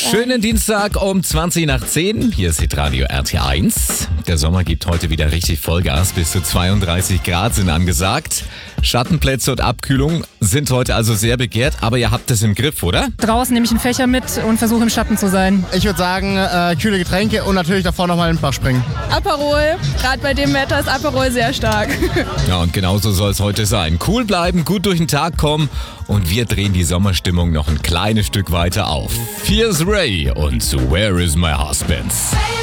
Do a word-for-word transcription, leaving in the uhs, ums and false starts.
Schönen Dienstag um zwanzig nach zehn. Hier ist Hitradio R T eins. Der Sommer gibt heute wieder richtig Vollgas. Bis zu zweiunddreißig Grad sind angesagt. Schattenplätze und Abkühlung sind heute also sehr begehrt, aber ihr habt es im Griff, oder? Draußen nehme ich einen Fächer mit und versuche im Schatten zu sein. Ich würde sagen, äh, kühle Getränke und natürlich davor nochmal in den Bach springen. Aperol, gerade bei dem Wetter ist Aperol sehr stark. Ja, und genauso soll es heute sein. Cool bleiben, gut durch den Tag kommen und wir drehen die Sommerstimmung noch ein kleines Stück weiter auf. Here's Ray und Where is my husband?